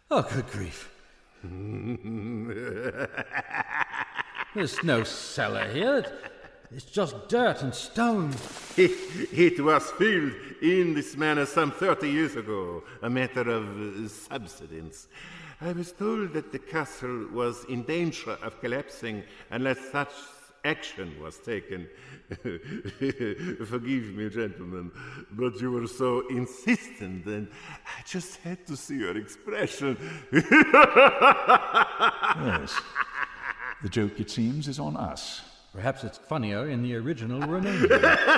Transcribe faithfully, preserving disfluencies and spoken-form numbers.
Oh, good grief. There's no cellar here. It's just dirt and stone. It, it was filled in this manner some thirty years ago, a matter of uh, subsidence. I was told that the castle was in danger of collapsing unless such action was taken. Forgive me, gentlemen, but you were so insistent, and I just had to see your expression. Yes. The joke, it seems, is on us. Perhaps it's funnier in the original Romanian.